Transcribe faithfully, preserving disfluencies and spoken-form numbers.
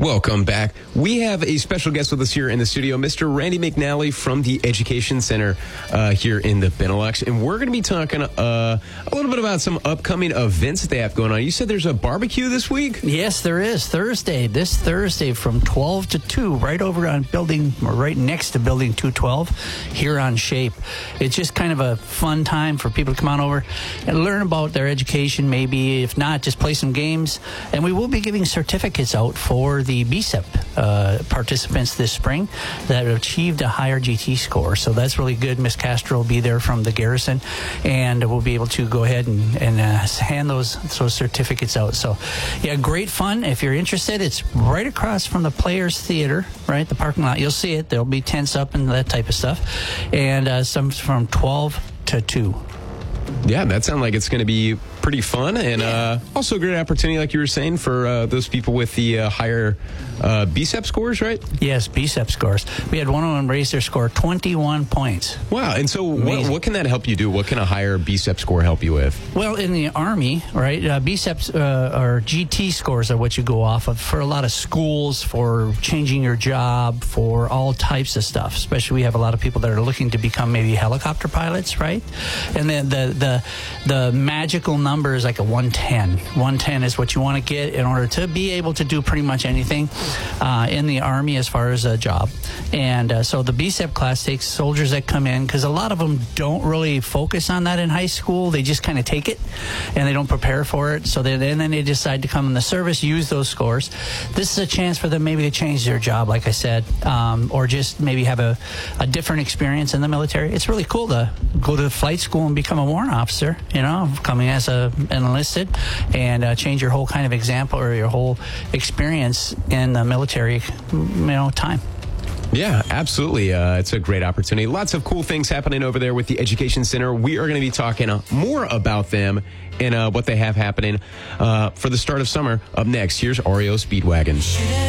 Welcome back. We have a special guest with us here in the studio, Mister Randy McNally from the Education Center uh, here in the Benelux. And we're going to be talking uh, a little bit about some upcoming events that they have going on. You said there's a barbecue this week? Yes, there is. Thursday, this Thursday from twelve to two, right over on building, or right next to building two twelve here on Shape. It's just kind of a fun time for people to come on over and learn about their education, maybe. If not, just play some games. And we will be giving certificates out for the B S E P uh, participants this spring that have achieved a higher G T score. So that's really good. Miss Castro will be there from the Garrison, and we'll be able to go ahead and, and uh, hand those, those certificates out. So, yeah, great fun. If you're interested, it's right across from the Players Theater, right, the parking lot. You'll see it. There'll be tents up and that type of stuff. And uh, some from twelve to two. Yeah, that sounds like it's going to be pretty fun, and yeah. uh, also a great opportunity, like you were saying, for uh, those people with the uh, higher uh, B S E P scores, right? Yes, B S E P scores. We had one of them raise their score twenty-one points. Wow, and so what, what can that help you do? What can a higher B S E P score help you with? Well, in the Army, right, uh, B S E Ps uh, or G T scores are what you go off of for a lot of schools, for changing your job, for all types of stuff. Especially we have a lot of people that are looking to become maybe helicopter pilots, right? And then the, the, the magical number is like a one ten. one ten is what you want to get in order to be able to do pretty much anything uh, in the Army as far as a job. And uh, so the B S E P class takes soldiers that come in, because a lot of them don't really focus on that in high school. They just kind of take it and they don't prepare for it. So they, and then they decide to come in the service, use those scores. This is a chance for them maybe to change their job, like I said, um, or just maybe have a, a different experience in the military. It's really cool to go to the flight school and become a warrant officer, you know, coming as a an enlisted, and uh, change your whole kind of example or your whole experience in the military, you know, time. Yeah, absolutely. Uh, it's a great opportunity. Lots of cool things happening over there with the Education Center. We are going to be talking uh, more about them and uh, what they have happening uh, for the start of summer. Up next, here's R E O Speedwagon.